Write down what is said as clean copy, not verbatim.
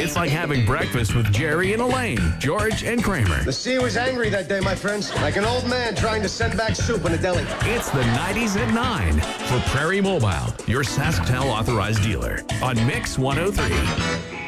It's like having breakfast with Jerry and Elaine, George and Kramer. The sea was angry that day, my friends, like an old man trying to send back soup in a deli. It's the 90s at 9 for Prairie Mobile, your SaskTel authorized dealer on Mix 103.